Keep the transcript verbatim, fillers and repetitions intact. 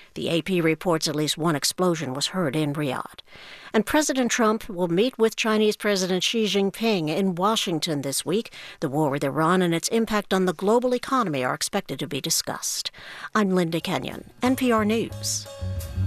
The A P reports at least one explosion was heard in Riyadh. And President Trump will meet with Chinese President Xi Jinping in Washington this week. The war with Iran and its impact on the global economy are expected to be discussed. I'm Linda Kenyon, N P R News.